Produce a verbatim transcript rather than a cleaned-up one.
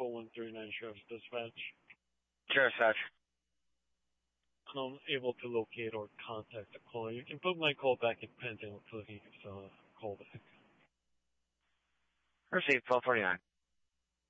four one three nine Sheriff's Dispatch. Sheriff's Dispatch. I'm able to locate or contact the caller. You can put my call back in pending until he gives a call back. Received, twelve forty-nine.